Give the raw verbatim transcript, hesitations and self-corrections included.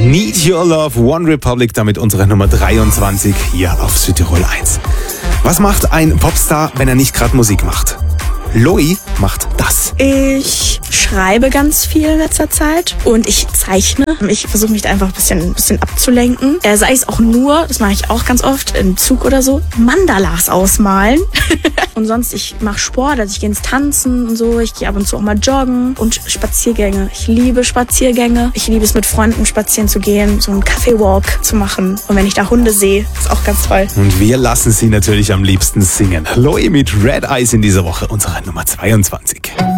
Need Your Love, One Republic, damit unsere Nummer dreiundzwanzig hier auf Südtirol eins. Was macht ein Popstar, wenn er nicht gerade Musik macht? Loey macht das. Ich schreibe ganz viel in letzter Zeit und ich zeichne. Ich versuche mich da einfach ein bisschen, ein bisschen abzulenken. Äh, sei es auch nur, das mache ich auch ganz oft, im Zug oder so, Mandalas ausmalen. Und sonst, ich mache Sport, also ich gehe ins Tanzen und so. Ich gehe ab und zu auch mal joggen und Spaziergänge. Ich liebe Spaziergänge. Ich liebe es, mit Freunden spazieren zu gehen, so einen Kaffee-Walk zu machen. Und wenn ich da Hunde sehe, ist auch ganz toll. Und wir lassen sie natürlich am liebsten singen. Loey mit Red Eyes in dieser Woche, unsere Nummer zweiundzwanzig.